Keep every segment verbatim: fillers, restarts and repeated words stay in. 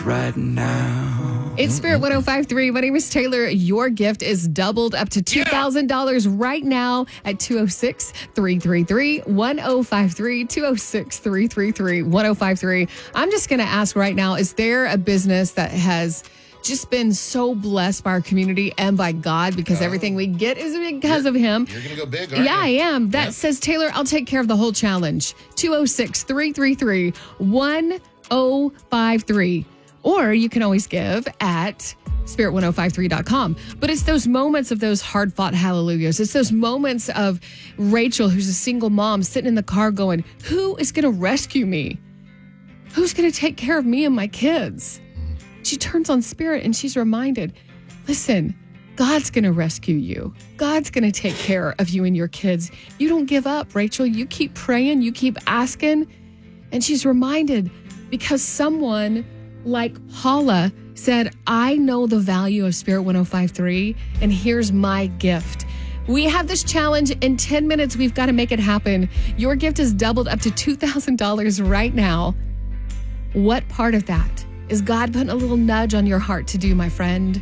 right now. It's Spirit one oh five point three. My name is Taylor. Your gift is doubled up to two thousand dollars right now at two oh six, three three three, one oh five three, two oh six, three three three, one oh five three. I'm just going to ask right now, is there a business that has just been so blessed by our community and by God because oh. everything we get is because you're, of him? You're going to go big, aren't yeah, you? I am. That yep. says, Taylor, I'll take care of the whole challenge. two oh six, three three three, one oh five three. Or you can always give at spirit ten fifty-three dot com. But it's those moments of those hard-fought hallelujahs. It's those moments of Rachel, who's a single mom, sitting in the car going, who is going to rescue me? Who's going to take care of me and my kids? She turns on Spirit and she's reminded, listen, God's going to rescue you. God's going to take care of you and your kids. You don't give up, Rachel. You keep praying. You keep asking. And she's reminded because someone like Paula said, I know the value of Spirit ten fifty-three, and here's my gift. We have this challenge in ten minutes. We've got to make it happen. Your gift is doubled up to two thousand dollars right now. What part of that is God putting a little nudge on your heart to do, my friend?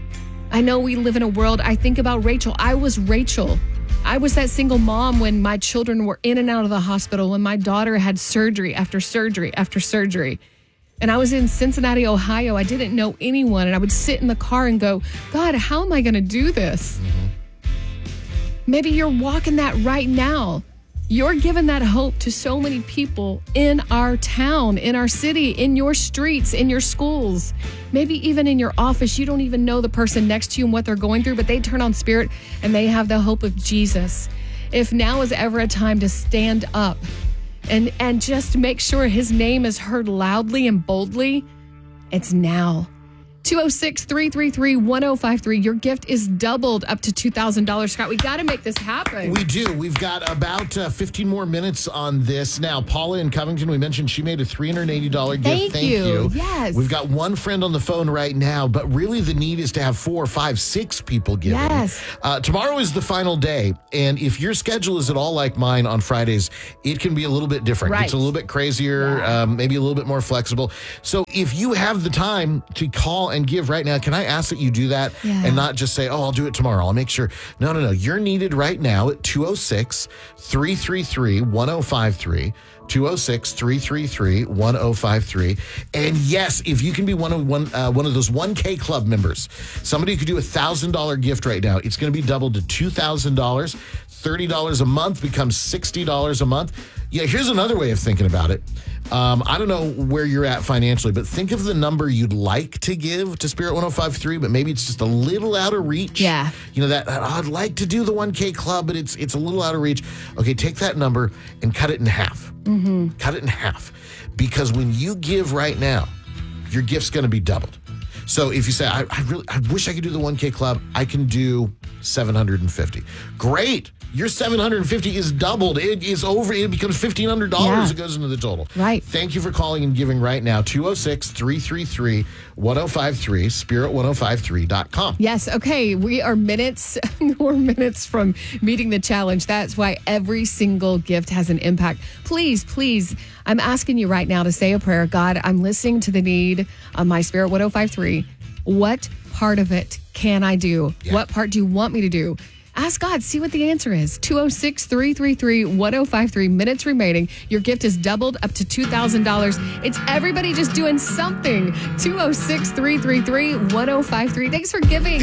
I know we live in a world. I think about Rachel. I was Rachel. I was that single mom when my children were in and out of the hospital, when my daughter had surgery after surgery after surgery. And I was in Cincinnati, Ohio. I didn't know anyone. And I would sit in the car and go, God, how am I going to do this? Mm-hmm. Maybe you're walking that right now. You're giving that hope to so many people in our town, in our city, in your streets, in your schools, maybe even in your office. You don't even know the person next to you and what they're going through, but they turn on Spirit and they have the hope of Jesus. If now is ever a time to stand up And and just make sure his name is heard loudly and boldly, it's now. two oh six, three three three, one oh five three. Your gift is doubled up to two thousand dollars. Scott, we got to make this happen. We do. We've got about uh, fifteen more minutes on this. Now, Paula in Covington, we mentioned she made a three hundred eighty dollars gift. Thank, Thank you. you. Yes. We've got one friend on the phone right now, but really the need is to have four, five, six people giving. Yes. Uh, tomorrow is the final day, and if your schedule is at all like mine on Fridays, it can be a little bit different. Right. It's a little bit crazier, yeah. um, maybe a little bit more flexible. So if you have the time to call and give right now, can I ask that you do that yeah. and not just say, oh, I'll do it tomorrow. I'll make sure. No, no, no. You're needed right now at two oh six, three three three, one oh five three. two oh six, three three three, one oh five three. And yes, if you can be one of one uh, one of those one K club members, somebody who could do a one thousand dollars gift right now, it's going to be doubled to two thousand dollars. thirty dollars a month becomes sixty dollars a month. Yeah, here's another way of thinking about it. Um, I don't know where you're at financially, but think of the number you'd like to give to Spirit ten fifty-three, but maybe it's just a little out of reach. Yeah. You know, that I'd like to do the one K club, but it's it's a little out of reach. Okay, take that number and cut it in half. Mm-hmm. Cut it in half. Because when you give right now, your gift's going to be doubled. So if you say, I, I really, I wish I could do the one K club, I can do seven hundred fifty. Great. Your seven hundred fifty is doubled. It is over. It becomes fifteen hundred dollars. Yeah. It goes into the total. Right. Thank you for calling and giving right now. two oh six, three three three, one oh five three, spirit ten fifty-three dot com. Yes. Okay. We are minutes, we're minutes from meeting the challenge. That's why every single gift has an impact. Please, please, I'm asking you right now to say a prayer. God, I'm listening to the need on my Spirit ten fifty-three. What part of it can I do? Yeah. What part do you want me to do? Ask God, see what the answer is. two oh six, three three three, one oh five three, minutes remaining. Your gift is doubled up to two thousand dollars. It's everybody just doing something. two oh six, three three three, one oh five three. Thanks for giving.